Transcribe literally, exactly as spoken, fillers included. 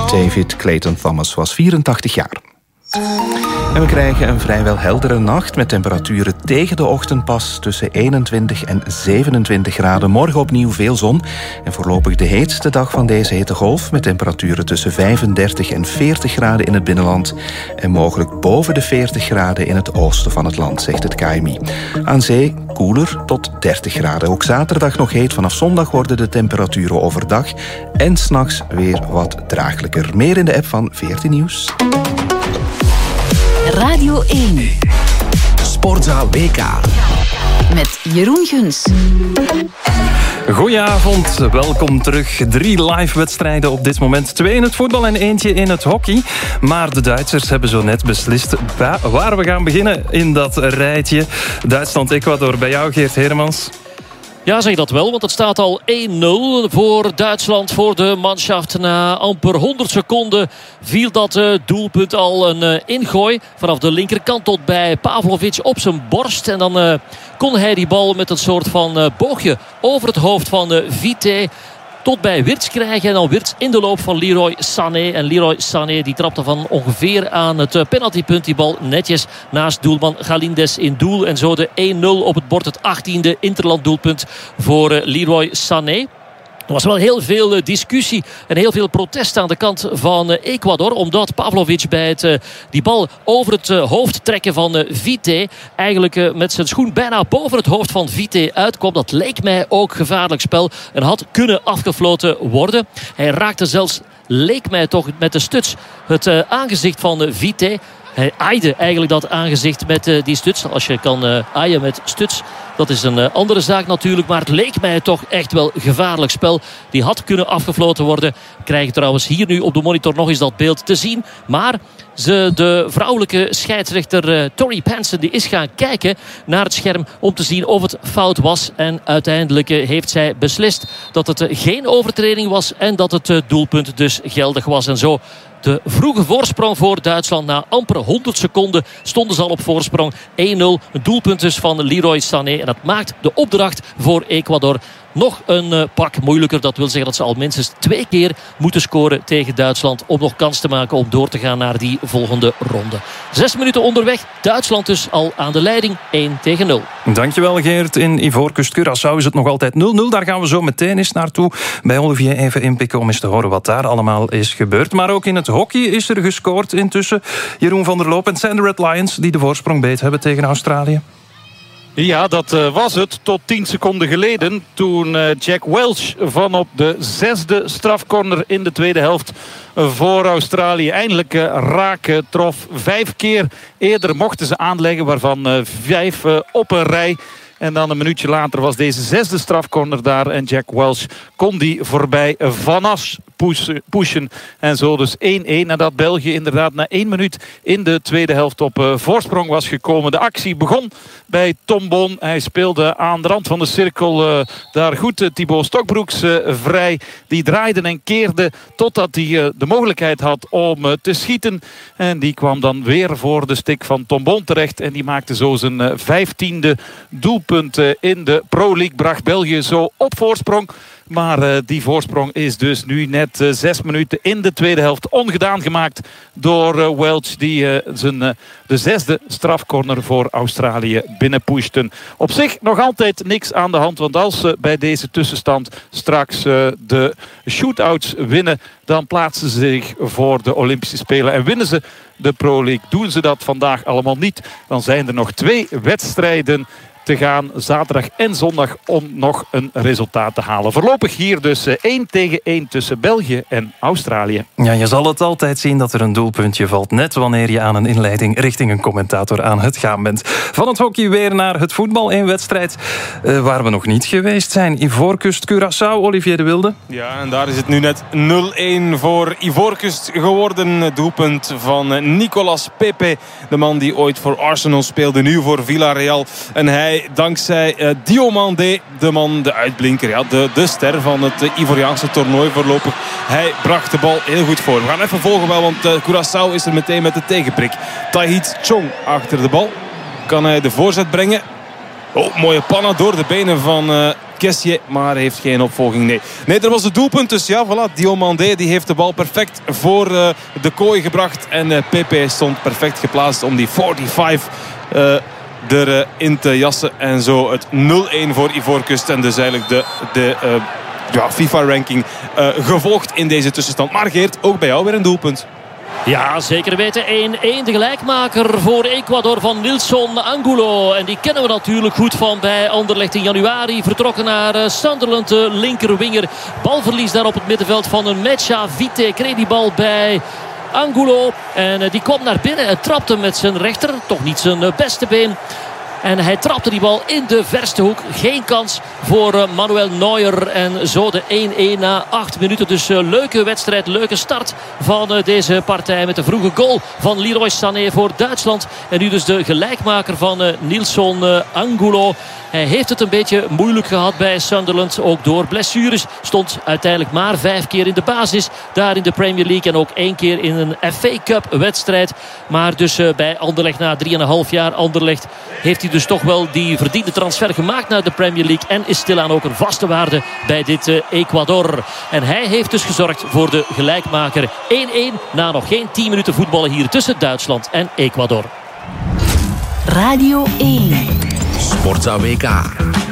David Clayton Thomas was vierentachtig jaar. En we krijgen een vrijwel heldere nacht met temperaturen tegen de ochtendpas tussen eenentwintig en zevenentwintig graden. Morgen opnieuw veel zon en voorlopig de heetste dag van deze hittegolf met temperaturen tussen vijfendertig en veertig graden in het binnenland en mogelijk boven de veertig graden in het oosten van het land, zegt het K M I. Aan zee koeler tot dertig graden. Ook zaterdag nog heet. Vanaf zondag worden de temperaturen overdag en 's nachts weer wat draaglijker. Meer in de app van veertien Nieuws. Radio één. Sportza W K. Met Jeroen Guns. Goedenavond, welkom terug. Drie live wedstrijden op dit moment. Twee in het voetbal en eentje in het hockey. Maar de Duitsers hebben zo net beslist waar we gaan beginnen in dat rijtje. Duitsland-Ecuador. Bij jou, Geert Heremans. Ja, zeg dat wel, want het staat al één nul voor Duitsland, voor de manschaft. Na amper honderd seconden viel dat uh, doelpunt al een uh, ingooi. Vanaf de linkerkant tot bij Pavlovic op zijn borst. En dan uh, kon hij die bal met een soort van uh, boogje over het hoofd van uh, Vité tot bij Wirtz krijgen. En dan Wirtz in de loop van Leroy Sané. En Leroy Sané die trapte van ongeveer aan het penaltypunt. Die bal netjes naast doelman Galindes in doel. En zo de één nul op het bord. Het achttiende Interland doelpunt voor Leroy Sané. Er was wel heel veel discussie en heel veel protest aan de kant van Ecuador. Omdat Pavlovic bij het, uh, die bal over het uh, hoofd trekken van uh, Vité eigenlijk uh, met zijn schoen bijna boven het hoofd van Vité uitkwam. Dat leek mij ook gevaarlijk spel en had kunnen afgefloten worden. Hij raakte zelfs, leek mij toch, met de stuts het uh, aangezicht van uh, Vité. Hij aaide eigenlijk dat aangezicht met uh, die stuts. Als je kan uh, aaien met stuts, dat is een uh, andere zaak natuurlijk. Maar het leek mij toch echt wel gevaarlijk spel. Die had kunnen afgefloten worden. We krijgen trouwens hier nu op de monitor nog eens dat beeld te zien. Maar ze, de vrouwelijke scheidsrechter uh, Tori Panson die is gaan kijken naar het scherm om te zien of het fout was. En uiteindelijk uh, heeft zij beslist dat het uh, geen overtreding was. En dat het uh, doelpunt dus geldig was. En zo de vroege voorsprong voor Duitsland. Na amper honderd seconden stonden ze al op voorsprong. één nul. Een doelpunt dus van Leroy Sané. En dat maakt de opdracht voor Ecuador nog een uh, pak moeilijker. Dat wil zeggen dat ze al minstens twee keer moeten scoren tegen Duitsland. Om nog kans te maken om door te gaan naar die volgende ronde. Zes minuten onderweg. Duitsland dus al aan de leiding. één tegen nul. Dankjewel Geert. In Ivoorkust Curaçao is het nog altijd nul nul. Daar gaan we zo meteen eens naartoe. Bij Olivier even inpikken om eens te horen wat daar allemaal is gebeurd. Maar ook in het hockey is er gescoord intussen. Jeroen van der Loop. En het zijn de Red Lions die de voorsprong beet hebben tegen Australië. Ja, dat uh, was het tot tien seconden geleden. Toen uh, Jack Welch van op de zesde strafcorner in de tweede helft voor Australië eindelijk uh, raak uh, trof. Vijf keer eerder mochten ze aanleggen, waarvan uh, vijf uh, op een rij. En dan een minuutje later was deze zesde strafcorner daar. En Jack Welch kon die voorbij Van As pushen. En zo dus één één. Nadat België inderdaad na één minuut in de tweede helft op uh, voorsprong was gekomen. De actie begon bij Tom Boon. Hij speelde aan de rand van de cirkel uh, daar goed. Uh, Thibaut Stokbroeks uh, vrij. Die draaide en keerde totdat hij uh, de mogelijkheid had om uh, te schieten. En die kwam dan weer voor de stick van Tom Boon terecht. En die maakte zo zijn uh, vijftiende doelpunt uh, in de Pro League. Bracht België zo op voorsprong. Maar uh, die voorsprong is dus nu net uh, zes minuten in de tweede helft ongedaan gemaakt door uh, Welch. Die uh, zijn, uh, de zesde strafcorner voor Australië binnenpushten. Op zich nog altijd niks aan de hand. Want als ze bij deze tussenstand straks uh, de shootouts winnen, dan plaatsen ze zich voor de Olympische Spelen. En winnen ze de Pro League. Doen ze dat vandaag allemaal niet, dan zijn er nog twee wedstrijden te gaan, zaterdag en zondag, om nog een resultaat te halen. Voorlopig hier dus één tegen één tussen België en Australië. Ja, je zal het altijd zien dat er een doelpuntje valt, net wanneer je aan een inleiding richting een commentator aan het gaan bent. Van het hockey weer naar het voetbal. Een wedstrijd uh, waar we nog niet geweest zijn. Ivoorkust Curaçao, Olivier de Wilde. Ja, en daar is het nu net nul één voor Ivoorkust geworden. Het doelpunt van Nicolas Pepe, de man die ooit voor Arsenal speelde, nu voor Villarreal. En hij dankzij uh, Diomandé, de man, de uitblinker, ja, de, de ster van het uh, Ivoriaanse toernooi voorlopig. Hij bracht de bal heel goed voor. We gaan even volgen wel, want uh, Curaçao is er meteen met de tegenprik. Tahith Chong achter de bal. Kan hij de voorzet brengen? Oh, mooie panna door de benen van uh, Kessié, maar heeft geen opvolging. Nee, nee, er was het doelpunt. Dus ja, voilà, Diomandé die heeft de bal perfect voor uh, de kooi gebracht. En uh, Pepe stond perfect geplaatst om die vijfenveertig uh, erin te jassen. En zo het nul-één voor Ivoorkust. En dus eigenlijk de, de uh, ja, FIFA-ranking uh, gevolgd in deze tussenstand. Maar Geert, ook bij jou weer een doelpunt. Ja, zeker weten. één-één de gelijkmaker voor Ecuador van Nilson Angulo. En die kennen we natuurlijk goed van bij Anderlecht in januari. Vertrokken naar Sunderland, de linkerwinger. Balverlies daar op het middenveld van een Mecha Vite. Kreeg die bal bij Angulo. En die kwam naar binnen en trapte met zijn rechter. Toch niet zijn beste been. En hij trapte die bal in de verste hoek. Geen kans voor Manuel Neuer. En zo de één-één na acht minuten. Dus leuke wedstrijd, leuke start van deze partij. Met de vroege goal van Leroy Sané voor Duitsland. En nu dus de gelijkmaker van Nilson Angulo. Hij heeft het een beetje moeilijk gehad bij Sunderland. Ook door blessures. Stond uiteindelijk maar vijf keer in de basis. Daar in de Premier League. En ook één keer in een F A Cup wedstrijd. Maar dus bij Anderlecht na drieënhalf jaar Anderlecht heeft hij dus toch wel die verdiende transfer gemaakt naar de Premier League. En is stilaan ook een vaste waarde bij dit uh, Ecuador. En hij heeft dus gezorgd voor de gelijkmaker. één-één na nog geen tien minuten voetballen hier tussen Duitsland en Ecuador. Radio één. Sportza W K.